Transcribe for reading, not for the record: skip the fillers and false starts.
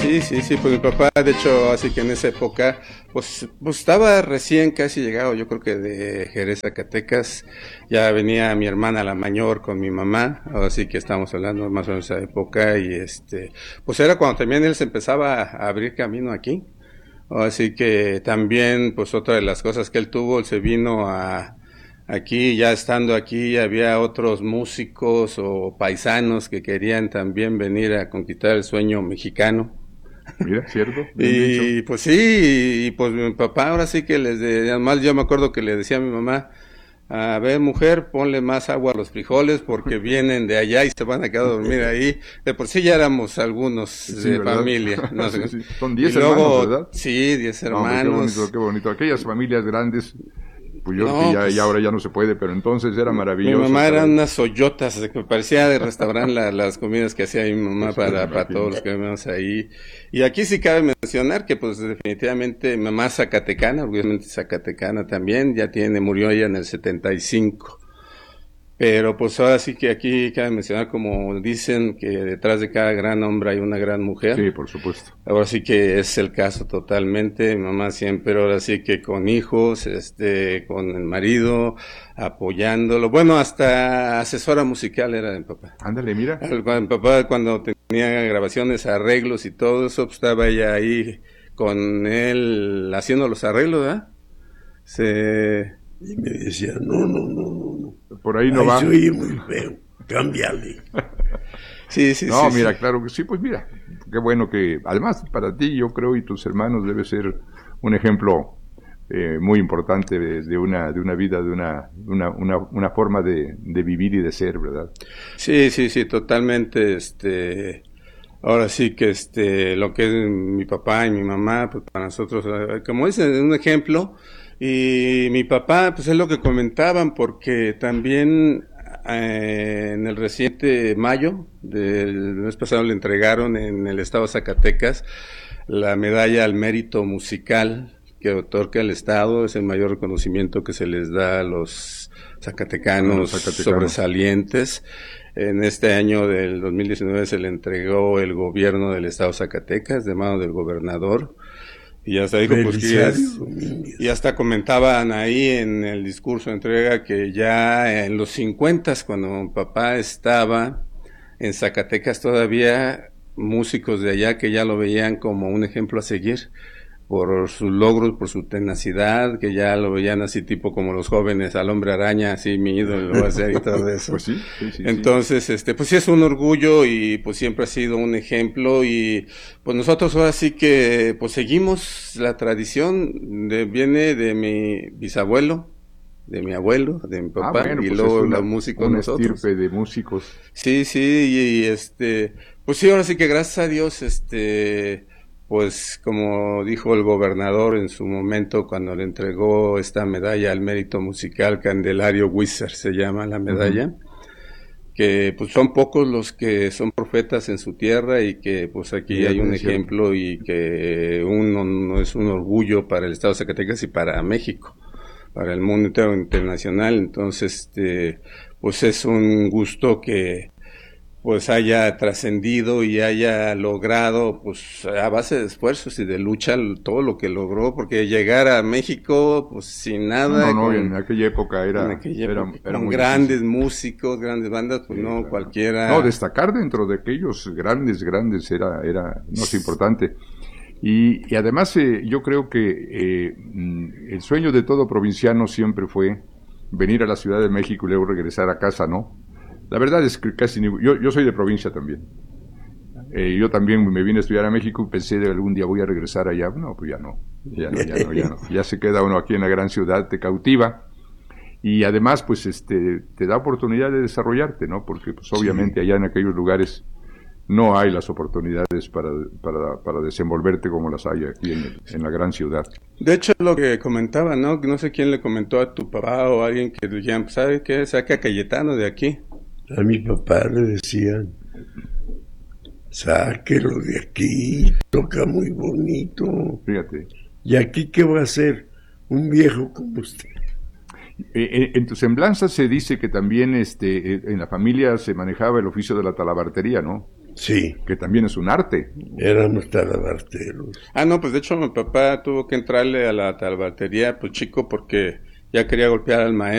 Sí, sí, sí, pues mi papá, de hecho, así que en esa época, pues estaba recién casi llegado, yo creo que de Jerez, Zacatecas, ya venía mi hermana la mayor con mi mamá, así que estamos hablando más o menos de esa época, y pues era cuando también él se empezaba a abrir camino aquí, así que también, pues otra de las cosas que él tuvo, él se vino aquí, ya estando aquí, había otros músicos o paisanos que querían también venir a conquistar el sueño mexicano. Mira, cierto, bien Y dicho. pues sí, y pues mi papá ahora sí que además yo me acuerdo que le decía a mi mamá, a ver mujer, ponle más agua a los frijoles porque vienen de allá y se van a quedar a dormir ahí. De por sí ya éramos algunos Sí, de ¿verdad? familia, no Sí, sé. sí. Son Y 10 hermanos, luego, ¿verdad? sí, 10 No, hombre, qué bonito, hermanos. qué bonito. Aquellas familias grandes, pues yo creo que No, ya pues ahora ya no se puede, pero entonces era mi maravilloso mamá estar eran ahí. unas ollotas, que me parecía de restaurante las comidas que hacía mi mamá Pues me para todos imagino. los que vemos ahí. Y aquí sí cabe mencionar que pues definitivamente mi mamá zacatecana, obviamente zacatecana también, murió ella en el 75. Pero pues ahora sí que aquí cabe mencionar, como dicen, que detrás de cada gran hombre hay una gran Sí, mujer. por supuesto. Ahora sí que es el caso totalmente. Mi mamá siempre, ahora sí que con hijos, con el marido, apoyándolo. Bueno, hasta asesora musical era mi papá. Ándale, mira. Mi papá cuando tenía grabaciones, arreglos y todo eso, pues estaba ella ahí con él haciendo los arreglos, ¿verdad? Se... Y me decía, no, no, no, no, no. Por ahí no Ahí se va. oye muy feo, cámbiale. Sí, sí, No, sí, sí. mira, claro que sí, pues mira, qué bueno que, además para ti, yo creo, y tus hermanos debe ser un ejemplo muy importante de una vida, una forma de vivir y de ser, ¿verdad? Sí, sí, sí, totalmente, ahora sí que lo que es mi papá y mi mamá, pues para nosotros, como dicen, es un ejemplo. Y mi papá, pues es lo que comentaban, porque también en el reciente mayo del mes pasado le entregaron en el estado de Zacatecas la medalla al mérito musical que otorga el estado, es el mayor reconocimiento que se les da a los zacatecanos, sobresalientes. En este año del 2019 se le entregó el gobierno del estado de Zacatecas de mano del gobernador. Y hasta dijo, pues que y hasta comentaban ahí en el discurso de entrega que ya en los 50, cuando mi papá estaba en Zacatecas, todavía músicos de allá que ya lo veían como un ejemplo a seguir por sus logros, por su tenacidad, que ya lo veían así tipo como los jóvenes al Hombre Araña, así mi ídolo lo va a hacer y todo eso. Pues sí, sí, sí. Entonces, pues sí es un orgullo y pues siempre ha sido un ejemplo y pues nosotros ahora sí que pues seguimos la tradición, viene de mi bisabuelo, de mi abuelo, de mi papá, bueno, y pues luego es los músicos nosotros. estirpe de músicos. Sí, sí, pues sí, ahora sí que gracias a Dios, pues como dijo el gobernador en su momento cuando le entregó esta medalla al mérito musical, Candelario Wizard se llama la medalla, que pues son pocos los que son profetas en su tierra y que pues aquí hay un ejemplo y que uno no es un orgullo para el estado de Zacatecas y para México, para el mundo entero internacional. Entonces, pues es un gusto que pues haya trascendido y haya logrado, pues a base de esfuerzos y de lucha, todo lo que logró, porque llegar a México, pues sin nada, No, en aquella época era con muy grandes difícil. músicos, grandes bandas, pues no, claro. Cualquiera. No, destacar dentro de aquellos grandes era no es importante. Y además yo creo que el sueño de todo provinciano siempre fue venir a la Ciudad de México y luego regresar a casa, ¿no? La verdad es que casi yo soy de provincia también. Yo también me vine a estudiar a México y pensé de algún día voy a regresar allá. No, pues ya no. Ya se queda uno aquí en la gran ciudad, te cautiva. Y además, pues, te da oportunidad de desarrollarte, ¿no? Porque, pues, obviamente allá en aquellos lugares no hay las oportunidades para desenvolverte como las hay aquí en la gran ciudad. De hecho, lo que comentaba, ¿no? No sé quién le comentó a tu papá o a alguien que dijeran, ¿sabe qué? Saca a Cayetano de aquí. A mi papá le decían, sáquelo de aquí, toca muy bonito. Fíjate. ¿Y aquí qué va a hacer? Un viejo como usted. En tu semblanza se dice que también en la familia se manejaba el oficio de la talabartería, ¿no? Sí, que también es un arte. éramos talabarteros. No, pues de hecho mi papá tuvo que entrarle a la talabartería, pues chico, porque ya quería golpear al maestro.